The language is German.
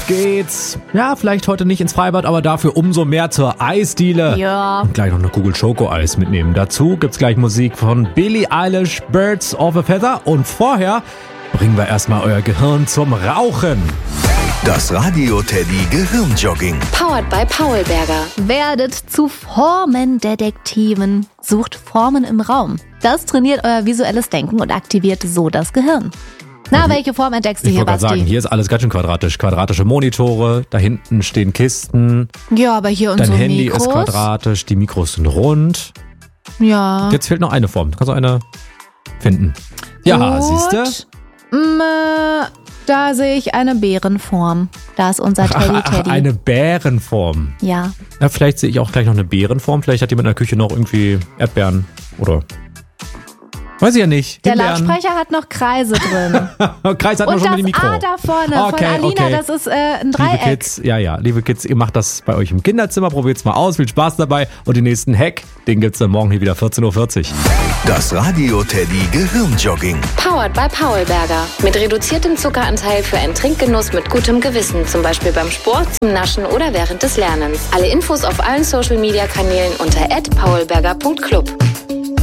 Auf geht's. Ja, vielleicht heute nicht ins Freibad, aber dafür umso mehr zur Eisdiele. Ja. Und gleich noch eine Kugel Schokoeis mitnehmen. Dazu gibt's gleich Musik von Billie Eilish, Birds of a Feather. Und vorher bringen wir erstmal euer Gehirn zum Rauchen. Das Radio Teddy Gehirnjogging. Powered by Paulberger. Werdet zu Formendetektiven. Sucht Formen im Raum. Das trainiert euer visuelles Denken und aktiviert so das Gehirn. Na, welche Form entdeckst du Ich hier, wollte gerade Basti? sagen, hier ist alles ganz schön quadratisch. Quadratische Monitore, da hinten stehen Kisten, Ja, aber hier dein unsere Handy Mikros. ist quadratisch, die Mikros sind rund. Ja. Jetzt fehlt noch eine Form. Kannst du eine finden? Ja, siehst du? Da sehe ich eine Bärenform. Da ist unser Teddy. Eine Bärenform. Ja. Ja, vielleicht sehe ich auch gleich noch eine Bärenform. Vielleicht hat jemand in der Küche noch irgendwie Erdbeeren oder... Weiß ich ja nicht. Der Himbeeren. Lautsprecher hat noch Kreise drin. Kreis hat man Und schon das mit dem Mikro. A da vorne Okay, von Alina, okay. das ist ein Liebe Dreieck. Kids, liebe Kids, ihr macht das bei euch im Kinderzimmer, probiert's mal aus, viel Spaß dabei und den nächsten Hack, den gibt's dann morgen hier wieder 14.40 Uhr. Das Radio Teddy Gehirnjogging. Powered by Paulberger. Mit reduziertem Zuckeranteil für einen Trinkgenuss mit gutem Gewissen. Zum Beispiel beim Sport, zum Naschen oder während des Lernens. Alle Infos auf allen Social-Media-Kanälen unter @paulberger.club.